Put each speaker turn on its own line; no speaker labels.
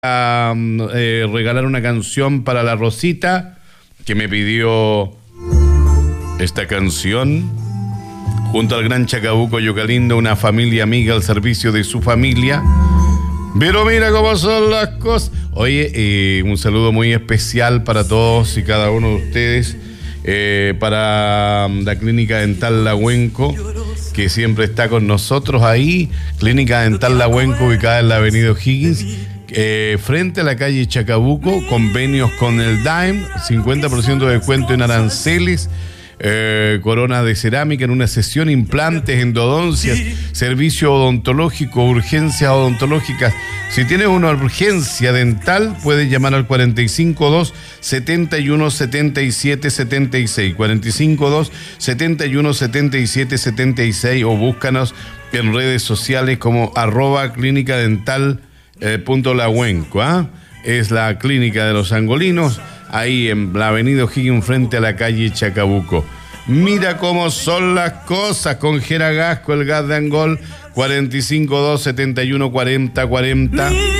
a regalar una canción para la Rosita, que me pidió esta canción, junto al gran Chacabuco Yocalindo, una familia amiga al servicio de su familia. Pero mira cómo son las cosas. Oye, un saludo muy especial para todos y cada uno de ustedes, para la Clínica Dental Lahuenco, que siempre está con nosotros ahí. Clínica Dental Lahuenco, ubicada en la avenida O'Higgins, frente a la calle Chacabuco, convenios con el DAEM, 50% de descuento en aranceles, corona de cerámica en una sesión, implantes, endodoncias, servicio odontológico, urgencias odontológicas. Si tienes una urgencia dental, puedes llamar al 452-717776, 452-717776, o búscanos en redes sociales como @clínicadental.lahuenco, Es la clínica de los angolinos, ahí en la avenida O'Higgins, frente a la calle Chacabuco. Mira cómo son las cosas con Geragasco, el gas de Angol, 452-714040.